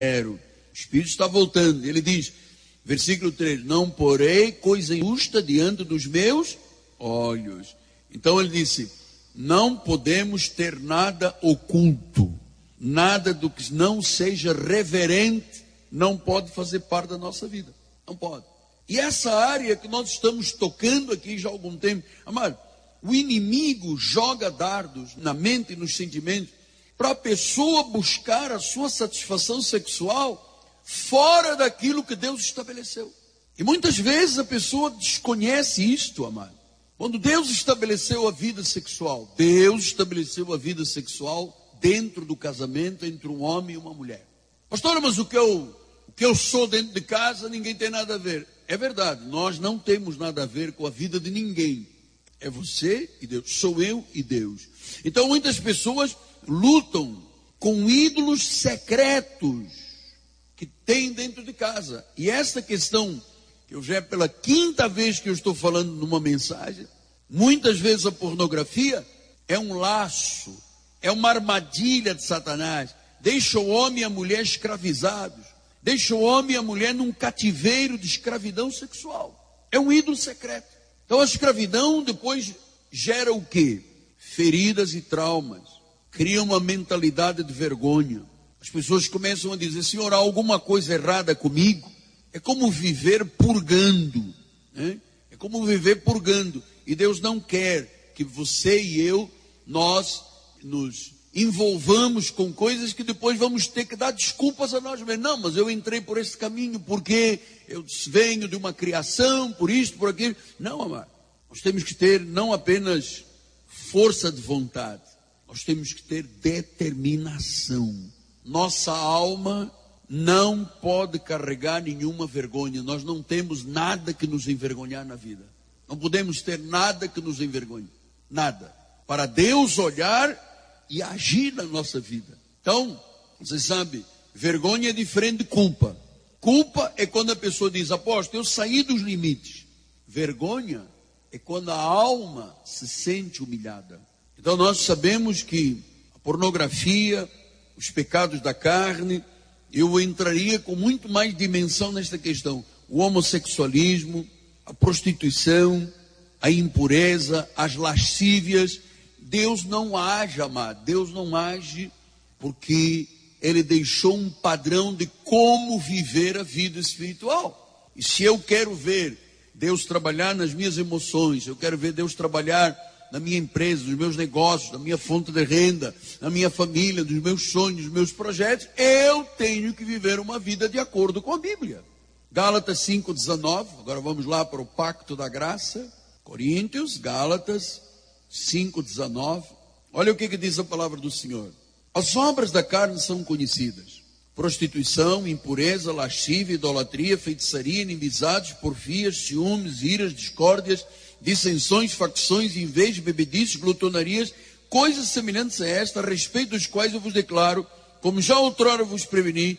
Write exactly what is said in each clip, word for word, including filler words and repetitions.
O Espírito está voltando. Ele diz, versículo três, não porei coisa injusta diante dos meus olhos. Então ele disse, não podemos ter nada oculto, nada do que não seja reverente, não pode fazer parte da nossa vida, não pode. E essa área que nós estamos tocando aqui já há algum tempo, amado, o inimigo joga dardos na mente e nos sentimentos, para a pessoa buscar a sua satisfação sexual fora daquilo que Deus estabeleceu. E muitas vezes a pessoa desconhece isto, amado. Quando Deus estabeleceu a vida sexual, Deus estabeleceu a vida sexual dentro do casamento entre um homem e uma mulher. Pastor, mas o que eu, o que eu sou dentro de casa, ninguém tem nada a ver. É verdade, nós não temos nada a ver com a vida de ninguém. É você e Deus, sou eu e Deus. Então muitas pessoas lutam com ídolos secretos que tem dentro de casa. E essa questão, que eu já é pela quinta vez que eu estou falando numa mensagem, muitas vezes a pornografia é um laço, é uma armadilha de Satanás. Deixa o homem e a mulher escravizados, deixa o homem e a mulher num cativeiro de escravidão sexual. É um ídolo secreto. Então a escravidão depois gera o quê? Feridas e traumas, cria uma mentalidade de vergonha. As pessoas começam a dizer, Senhor, há alguma coisa errada comigo? É como viver purgando, né? É como viver purgando. E Deus não quer que você e eu, nós nos envolvamos com coisas que depois vamos ter que dar desculpas a nós mesmos. Não, mas eu entrei por esse caminho porque eu venho de uma criação, por isto, por aquilo. Não, amado. Nós temos que ter não apenas força de vontade, nós temos que ter determinação. Nossa alma não pode carregar nenhuma vergonha. Nós não temos nada que nos envergonhar na vida. Não podemos ter nada que nos envergonhe. Nada. Para Deus olhar e agir na nossa vida. Então, você sabe, vergonha é diferente de culpa. Culpa é quando a pessoa diz, apóstolo, eu saí dos limites. Vergonha é quando a alma se sente humilhada. Então nós sabemos que a pornografia, os pecados da carne, eu entraria com muito mais dimensão nesta questão. O homossexualismo, a prostituição, a impureza, as lascívias. Deus não age, amado. Deus não age porque Ele deixou um padrão de como viver a vida espiritual. E se eu quero ver Deus trabalhar nas minhas emoções, eu quero ver Deus trabalhar na minha empresa, nos meus negócios, na minha fonte de renda, na minha família, nos meus sonhos, nos meus projetos, eu tenho que viver uma vida de acordo com a Bíblia. Gálatas cinco, dezenove, agora vamos lá para o pacto da graça. Coríntios, Gálatas cinco, dezenove. Olha o que, que diz a palavra do Senhor. As obras da carne são conhecidas. Prostituição, impureza, lascívia, idolatria, feitiçaria, inimizades, porfias, ciúmes, iras, discórdias, dissensões, facções, invejas, bebedices, glutonarias, coisas semelhantes a esta, a respeito dos quais eu vos declaro, como já outrora vos preveni,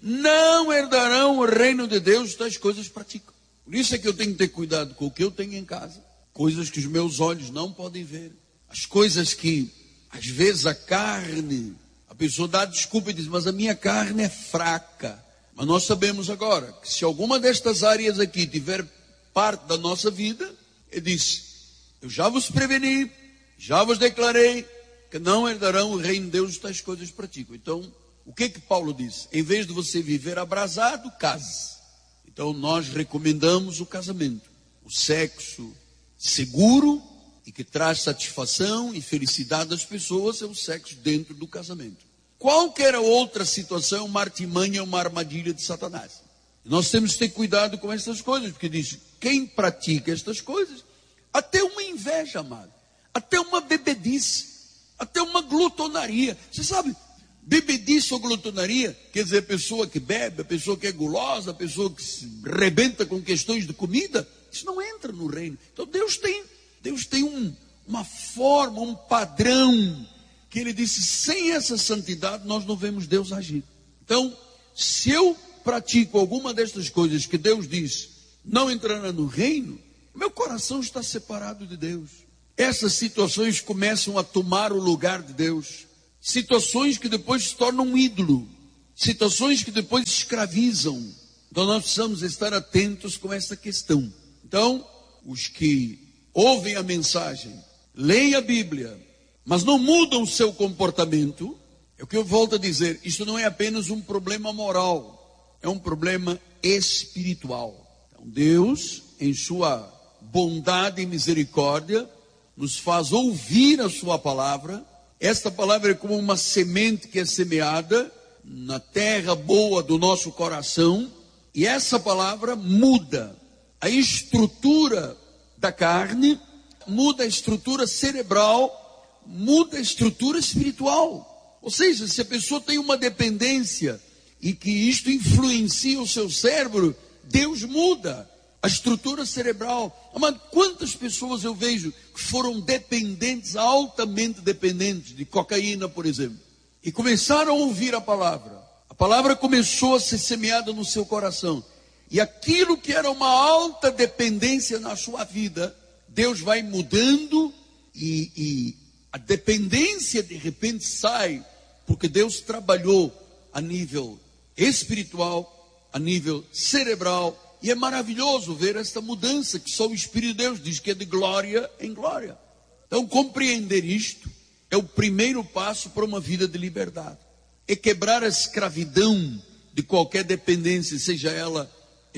não herdarão o reino de Deus, tais coisas praticam. Por isso é que eu tenho que ter cuidado com o que eu tenho em casa, coisas que os meus olhos não podem ver, as coisas que, às vezes, a carne, a pessoa dá desculpa e diz, mas a minha carne é fraca. Mas nós sabemos agora, que se alguma destas áreas aqui tiver parte da nossa vida, ele disse, eu já vos preveni, já vos declarei, que não herdarão o reino de Deus, tais coisas praticam. Então, o que que Paulo disse? Em vez de você viver abrasado, case. Então, nós recomendamos o casamento, o sexo seguro e que traz satisfação e felicidade às pessoas, é o sexo dentro do casamento. Qualquer outra situação é uma artimanha, uma armadilha de Satanás. Nós temos que ter cuidado com essas coisas, porque diz, quem pratica estas coisas, até uma inveja, amado, até uma bebedice, até uma glutonaria. Você sabe, bebedice ou glutonaria, quer dizer, a pessoa que bebe, a pessoa que é gulosa, a pessoa que se rebenta com questões de comida, isso não entra no reino. Então Deus tem, Deus tem um, uma forma, um padrão, que Ele disse, sem essa santidade nós não vemos Deus agir. Então, se eu pratico alguma destas coisas que Deus diz, não entrará no reino, meu coração está separado de Deus. Essas situações começam a tomar o lugar de Deus. Situações que depois se tornam um ídolo. situações que depois escravizam. Então nós precisamos estar atentos com essa questão. Então, os que ouvem a mensagem, leem a Bíblia, mas não mudam o seu comportamento, é o que eu volto a dizer, isso não é apenas um problema moral, é um problema espiritual. Então Deus, em sua bondade e misericórdia, nos faz ouvir a sua palavra. Esta palavra é como uma semente que é semeada na terra boa do nosso coração, e essa palavra muda a estrutura da carne, muda a estrutura cerebral, muda a estrutura espiritual. Ou seja, se a pessoa tem uma dependência e que isto influencia o seu cérebro, Deus muda a estrutura cerebral. Mas quantas pessoas eu vejo que foram dependentes, altamente dependentes de cocaína, por exemplo, e começaram a ouvir a palavra. A palavra começou a ser semeada no seu coração. E aquilo que era uma alta dependência na sua vida, Deus vai mudando e, e a dependência de repente sai, porque Deus trabalhou a nível espiritual, a nível cerebral. E é maravilhoso ver esta mudança que só o Espírito de Deus diz que é de glória em glória. Então compreender isto é o primeiro passo para uma vida de liberdade. É quebrar a escravidão de qualquer dependência, seja ela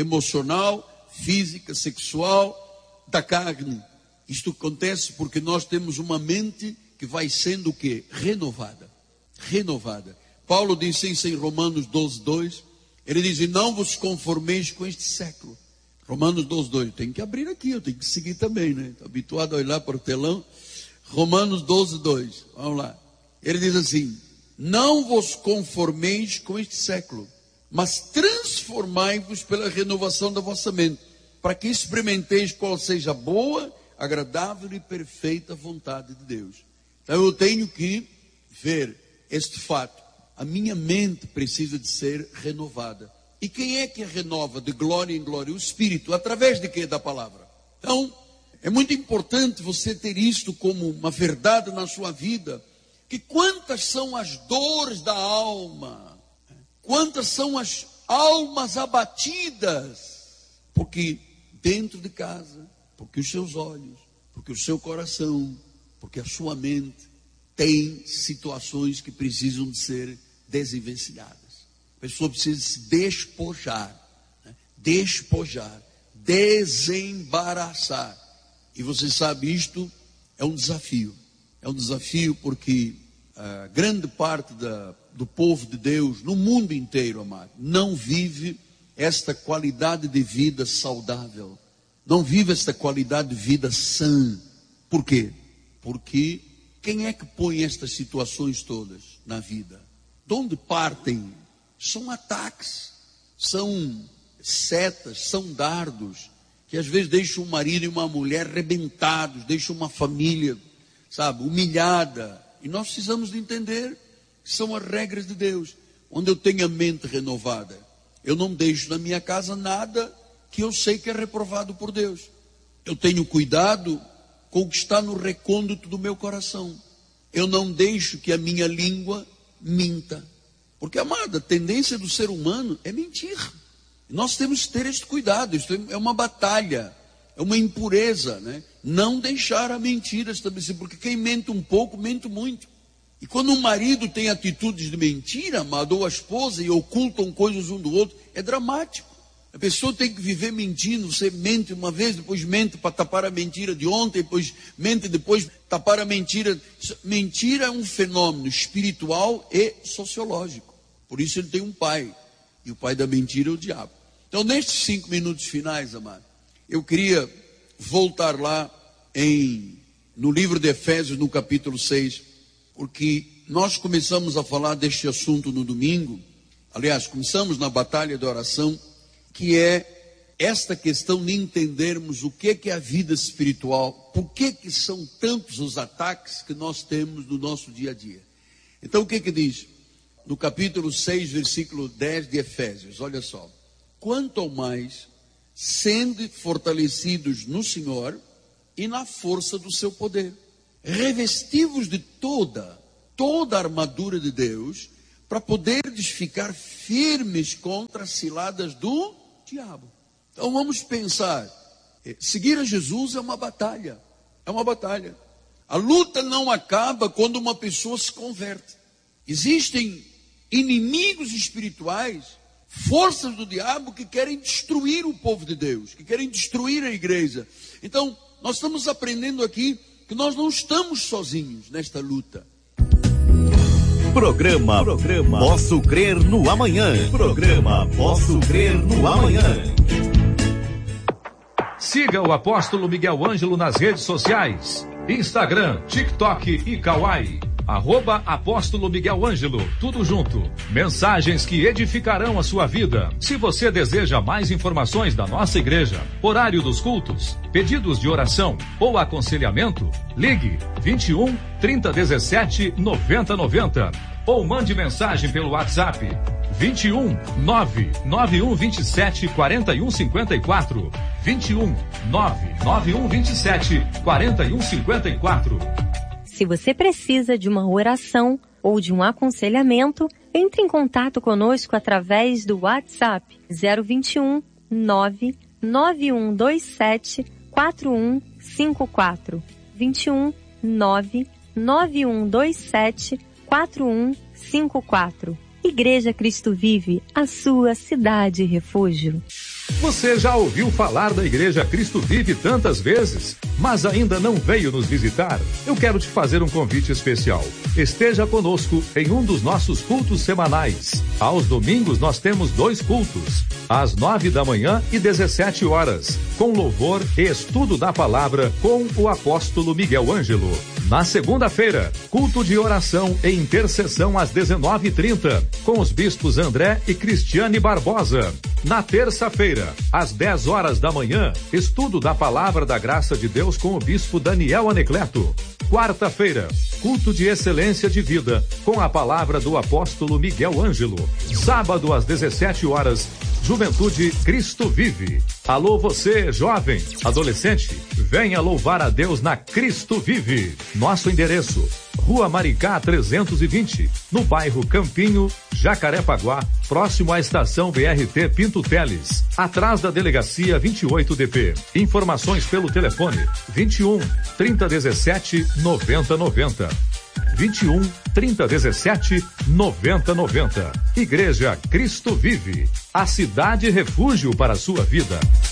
emocional, física, sexual, da carne. Isto acontece porque nós temos uma mente que vai sendo o quê? Renovada. Renovada. Paulo disse isso em Romanos doze, dois. Ele diz, e não vos conformeis com este século. Romanos doze, dois. Tem que abrir aqui, eu tenho que seguir também, né? Estou habituado a olhar para o telão. Romanos doze, dois. Vamos lá. Ele diz assim, não vos conformeis com este século, mas transformai-vos pela renovação da vossa mente, para que experimenteis qual seja a boa, agradável e perfeita vontade de Deus. Então eu tenho que ver este fato. A minha mente precisa de ser renovada. E quem é que a renova de glória em glória? O Espírito. Através de quê? Da palavra. Então, é muito importante você ter isto como uma verdade na sua vida. Que quantas são as dores da alma? Quantas são as almas abatidas? Porque dentro de casa, porque os seus olhos, porque o seu coração, porque a sua mente tem situações que precisam de ser desenvencilhadas. A pessoa precisa se despojar, né? despojar, desembaraçar. E você sabe, isto é um desafio. É um desafio porque a grande parte da, do povo de Deus, no mundo inteiro, amado, não vive esta qualidade de vida saudável. Não vive esta qualidade de vida sã. Por quê? Porque quem é que põe estas situações todas na vida? De onde partem? São ataques, são setas, são dardos, que às vezes deixam um marido e uma mulher arrebentados, deixam uma família, sabe, humilhada. E nós precisamos de entender que são as regras de Deus. Onde eu tenho a mente renovada, eu não deixo na minha casa nada que eu sei que é reprovado por Deus. Eu tenho cuidado com o que está no recôndito do meu coração. Eu não deixo que a minha língua minta. Porque, amada, a tendência do ser humano é mentir. Nós temos que ter este cuidado. Isto é uma batalha, é uma impureza, né? Não deixar a mentira estabelecer, porque quem mente um pouco, mente muito. E quando um marido tem atitudes de mentira, amado, ou a esposa, e ocultam coisas um do outro, é dramático. A pessoa tem que viver mentindo. Você mente uma vez, depois mente para tapar a mentira de ontem, depois mente, depois tapar a mentira. Mentira é um fenômeno espiritual e sociológico. Por isso ele tem um pai. E o pai da mentira é o diabo. Então, nestes cinco minutos finais, amado, eu queria voltar lá em, no livro de Efésios, no capítulo seis, porque nós começamos a falar deste assunto no domingo. Aliás, começamos na batalha da oração, que é esta questão de entendermos o que é, que é a vida espiritual, por que, que são tantos os ataques que nós temos no nosso dia a dia. Então, o que que diz? No capítulo seis, versículo dez de Efésios, olha só. Quanto ao mais, sendo fortalecidos no Senhor e na força do seu poder, revestivos de toda, toda a armadura de Deus, para poderdes ficar firmes contra as ciladas do diabo. Então vamos pensar, seguir a Jesus é uma batalha, é uma batalha. A luta não acaba quando uma pessoa se converte. Existem inimigos espirituais, forças do diabo que querem destruir o povo de Deus, que querem destruir a igreja. Então, nós estamos aprendendo aqui que nós não estamos sozinhos nesta luta. Programa, Programa Posso Crer no Amanhã. Programa Posso Crer no Amanhã. Siga o Apóstolo Miguel Ângelo nas redes sociais. Instagram, TikTok e Kawaii. Arroba Apóstolo Miguel Ângelo, tudo junto. Mensagens que edificarão a sua vida. Se você deseja mais informações da nossa igreja, horário dos cultos, pedidos de oração ou aconselhamento, ligue vinte e um, trinta, dezessete, noventa, noventa ou mande mensagem pelo WhatsApp vinte e um, nove nove um vinte e sete, quarenta e um cinquenta e quatro. vinte e um, nove nove um vinte e sete, quarenta e um cinquenta e quatro. Se você precisa de uma oração ou de um aconselhamento, entre em contato conosco através do WhatsApp zero vinte e um, nove nove um dois sete, quatro um cinco quatro. vinte e um, nove nove um dois sete, quatro um cinco quatro. Igreja Cristo Vive, a sua cidade refúgio. Você já ouviu falar da Igreja Cristo Vive tantas vezes, mas ainda não veio nos visitar? Eu quero te fazer um convite especial. Esteja conosco em um dos nossos cultos semanais. Aos domingos nós temos dois cultos, às nove da manhã e dezessete horas, com louvor e estudo da palavra com o apóstolo Miguel Ângelo. Na segunda-feira, culto de oração e intercessão às dezenove e trinta, com os bispos André e Cristiane Barbosa. Na terça-feira, às dez horas da manhã, estudo da Palavra da Graça de Deus com o bispo Daniel Anecleto. Quarta-feira, culto de excelência de vida, com a palavra do apóstolo Miguel Ângelo. Sábado, às dezessete horas, Juventude Cristo Vive. Alô você, jovem, adolescente, venha louvar a Deus na Cristo Vive. Nosso endereço, Rua Maricá trezentos e vinte, no bairro Campinho, Jacarepaguá, próximo à estação B R T Pinto Teles, atrás da delegacia vinte e oito D P. Informações pelo telefone vinte e um, trinta, dezessete, noventa, noventa. vinte e um, trinta, dezessete, noventa, noventa. Igreja Cristo Vive, a cidade refúgio para a sua vida.